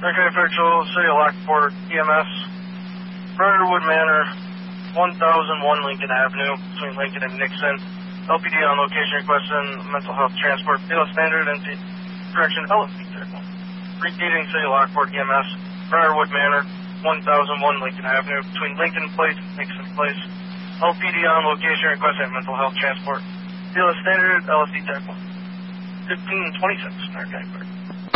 Fairchild, City of Lockport, EMS, Briarwood Manor, 1001 Lincoln Avenue, between Lincoln and Nixon. LPD on location requesting mental health transport, Field Standard, and correction, LSD vehicle. Repeating City of Lockport, EMS, Briarwood Manor, 1001 Lincoln Avenue, between Lincoln Place and Nixon Place. LPD on location requesting mental health transport, Field Standard, LSD vehicle. 1526, Narcotic.